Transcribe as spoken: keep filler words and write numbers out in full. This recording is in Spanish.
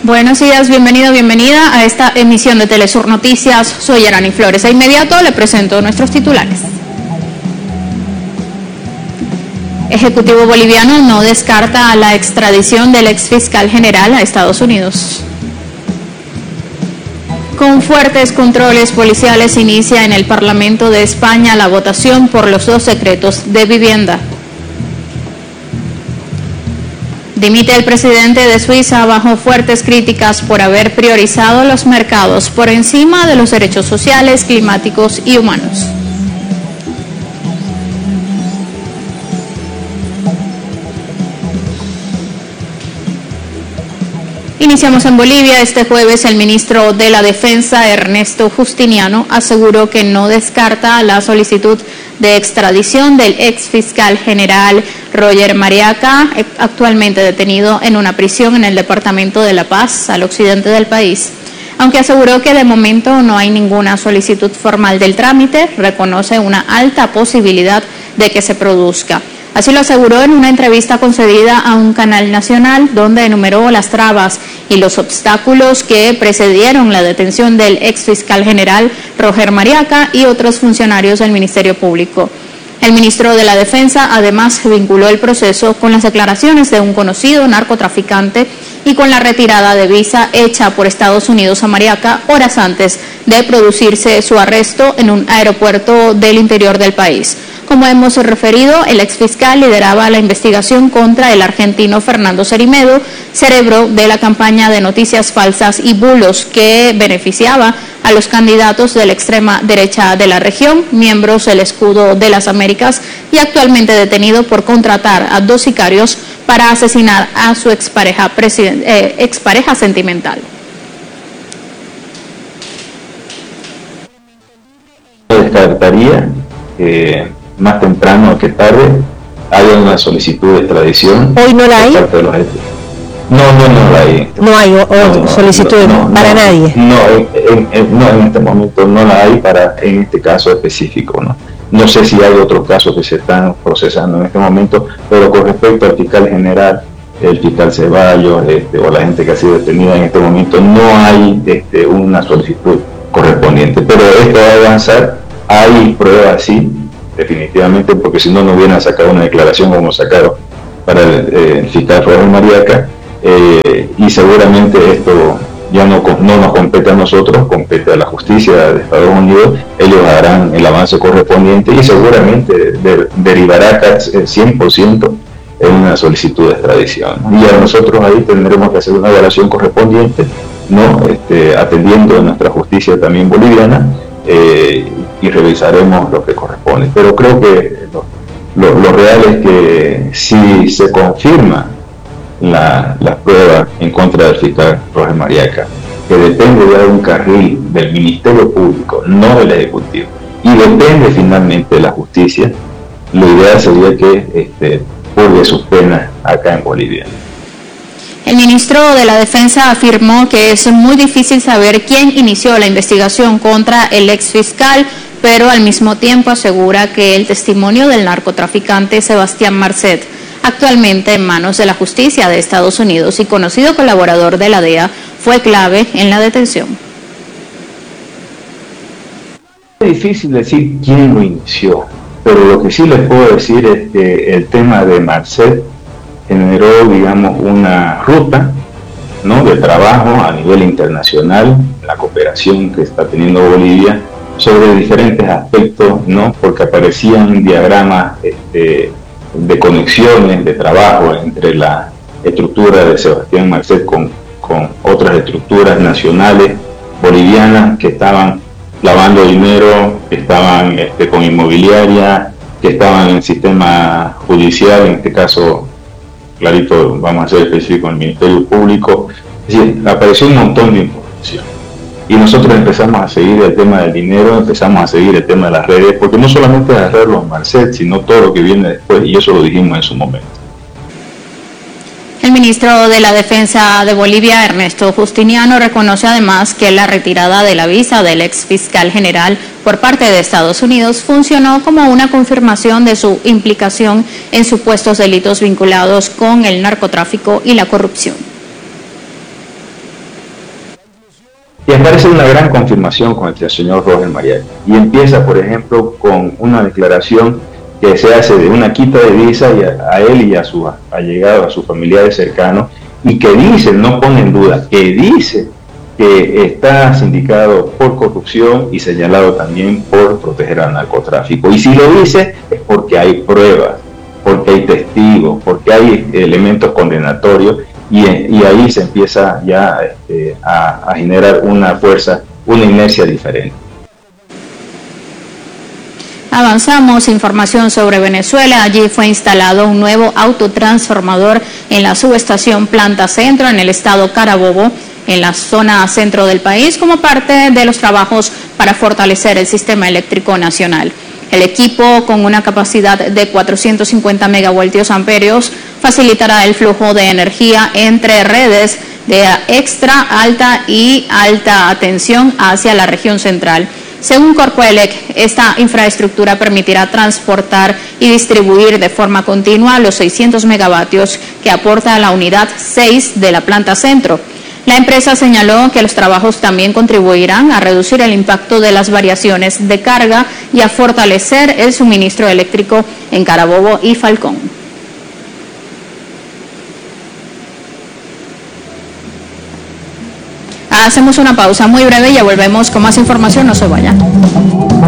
Buenos días, bienvenido, bienvenida a esta emisión de Telesur Noticias. Soy Arani Flores. De inmediato le presento nuestros titulares. Ejecutivo boliviano no descarta la extradición del ex fiscal general a Estados Unidos. Con fuertes controles policiales inicia en el Parlamento de España la votación por los dos decretos de vivienda. Dimite el presidente de Suiza bajo fuertes críticas por haber priorizado los mercados por encima de los derechos sociales, climáticos y humanos. Iniciamos en Bolivia. Este jueves el ministro de la Defensa, Ernesto Justiniano, aseguró que no descarta la solicitud de extradición del ex fiscal general Roger Mariaca, actualmente detenido en una prisión en el departamento de La Paz, al occidente del país. Aunque aseguró que de momento no hay ninguna solicitud formal del trámite, reconoce una alta posibilidad de que se produzca. Así lo aseguró en una entrevista concedida a un canal nacional, donde enumeró las trabas y los obstáculos que precedieron la detención del ex fiscal general Roger Mariaca y otros funcionarios del Ministerio Público. El ministro de la Defensa además vinculó el proceso con las declaraciones de un conocido narcotraficante y con la retirada de visa hecha por Estados Unidos a Mariaca horas antes de producirse su arresto en un aeropuerto del interior del país. Como hemos referido, el exfiscal lideraba la investigación contra el argentino Fernando Cerimedo, cerebro de la campaña de noticias falsas y bulos que beneficiaba a los candidatos de la extrema derecha de la región, miembros del Escudo de las Américas, y actualmente detenido por contratar a dos sicarios para asesinar a su expareja, eh, expareja sentimental. Descartaría que más temprano que tarde haya una solicitud de extradición. ¿Hoy no la hay? De de los no, no, no la hay. No hay o, o no, solicitud no, no, para no, nadie. No en, en, no, en este momento no la hay para en este caso específico, ¿no? No sé si hay otros casos que se están procesando en este momento, pero con respecto al fiscal general, el fiscal Ceballos, este, o la gente que ha sido detenida en este momento, no hay este, una solicitud correspondiente. Pero esto va a avanzar, hay pruebas, sí, definitivamente, porque si no, no hubieran sacado una declaración como sacaron para el, eh, el fiscal Roger Mariaca, eh, y seguramente esto ya no, no nos compete a nosotros, compete a la justicia de Estados Unidos. Ellos harán el avance correspondiente y seguramente de, derivará cien por ciento en una solicitud de extradición. Y a nosotros ahí tendremos que hacer una evaluación correspondiente, ¿no? este, atendiendo a nuestra justicia también boliviana, eh, y revisaremos lo que corresponde. Pero creo que lo, lo, lo real es que si se confirma la, la prueba en contra del fiscal Roger Mariaca, que depende de un carril del Ministerio Público, no del Ejecutivo, y depende finalmente de la justicia, lo ideal sería que este, purgue sus penas acá en Bolivia. El ministro de la Defensa afirmó que es muy difícil saber quién inició la investigación contra el exfiscal, pero al mismo tiempo asegura que el testimonio del narcotraficante Sebastián Marcet, actualmente en manos de la justicia de Estados Unidos y conocido colaborador de la D E A, fue clave en la detención. Es difícil decir quién lo inició, pero lo que sí les puedo decir es que el tema de Marcet generó, digamos, una ruta, ¿no?, de trabajo a nivel internacional, la cooperación que está teniendo Bolivia sobre diferentes aspectos, ¿no?, porque aparecían diagramas este, de conexiones, de trabajo entre la estructura de Sebastián Marcet con, con otras estructuras nacionales bolivianas que estaban lavando dinero, que estaban este, con inmobiliaria, que estaban en el sistema judicial, en este caso clarito, vamos a ser específicos, en el Ministerio Público. Es decir, apareció un montón de información y nosotros empezamos a seguir el tema del dinero, empezamos a seguir el tema de las redes, porque no solamente agarrar los Marcet, sino todo lo que viene después, y eso lo dijimos en su momento. El ministro de la Defensa de Bolivia, Ernesto Justiniano, reconoce además que la retirada de la visa del ex fiscal general por parte de Estados Unidos funcionó como una confirmación de su implicación en supuestos delitos vinculados con el narcotráfico y la corrupción. que parece una gran confirmación con el señor Rogel Mariel. Y empieza, por ejemplo, con una declaración que se hace de una quita de visa y a, a él y a sus allegados, a sus familiares cercanos, y que dice, no pone en duda, que dice que está sindicado por corrupción y señalado también por proteger al narcotráfico. Y si lo dice es porque hay pruebas, porque hay testigos, porque hay elementos condenatorios, y, y ahí se empieza ya este, a, a generar una fuerza, una inercia diferente. Avanzamos, información sobre Venezuela. Allí fue instalado un nuevo autotransformador en la subestación Planta Centro en el estado Carabobo, en la zona centro del país, como parte de los trabajos para fortalecer el sistema eléctrico nacional. El equipo, con una capacidad de cuatrocientos cincuenta megavoltios amperios, facilitará el flujo de energía entre redes de extra, alta y alta tensión hacia la región central. Según Corpoelec, esta infraestructura permitirá transportar y distribuir de forma continua los seiscientos megavatios que aporta la unidad seis de la Planta Centro. La empresa señaló que los trabajos también contribuirán a reducir el impacto de las variaciones de carga y a fortalecer el suministro eléctrico en Carabobo y Falcón. Hacemos una pausa muy breve y ya volvemos con más información, no se vayan.